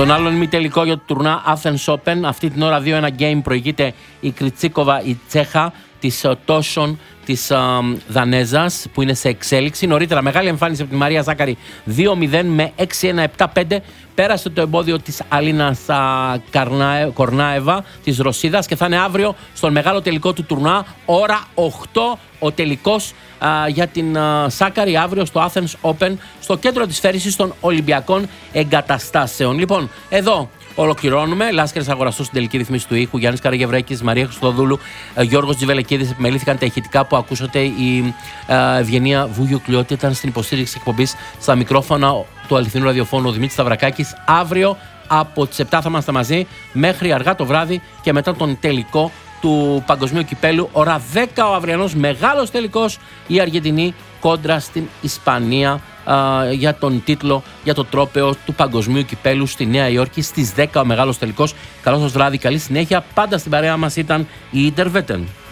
Στον άλλον ημιτελικό για το τουρνά Athens Open, αυτή την ώρα 2-1 game προηγείται η Κριτσίκοβα, η Τσέχα της Τόσον της Δανέζας, που είναι σε εξέλιξη. Νωρίτερα μεγάλη εμφάνιση από τη Μαρία Ζάκαρη, 2-0 με 6-1, 7-5. Πέρασε το εμπόδιο της Αλίνας Κορνάεβα της Ρωσίδας και θα είναι αύριο στον μεγάλο τελικό του τουρνά, ώρα 8 ο τελικός για την Σάκαρη, αύριο στο Athens Open, στο κέντρο της φέρησης των Ολυμπιακών Εγκαταστάσεων. Λοιπόν, εδώ ολοκληρώνουμε. Λάσκαρης αγοραστός στην τελική ρυθμίση του ήχου, Γιάννης Καραγευρέκης, Μαρία Χριστοδούλου, Γιώργος Τζιβελεκίδης. Επιμελήθηκαν τα ηχητικά που ακούσατε. Η Ευγενία Βουγιουκλιώτη ήταν στην υποστήριξη εκπομπής. Στα μικρόφωνα του αληθινού ραδιοφώνου ο Δημήτρης Σταυρακάκης. Αύριο από τις 7 θα είμαστε μαζί μέχρι αργά το βράδυ και μετά τον τελικό του Παγκοσμίου Κυπέλου. Ώρα 10 ο αυριανός μεγάλος τελικός, η Αργεντινή κόντρα στην Ισπανία για τον τίτλο, για το τρόπαιο του Παγκοσμίου Κυπέλου στη Νέα Υόρκη στις 10 ο μεγάλος τελικός. Καλό σας βράδυ, καλή συνέχεια. Πάντα στην παρέα μας ήταν η Ιντερβέτεν.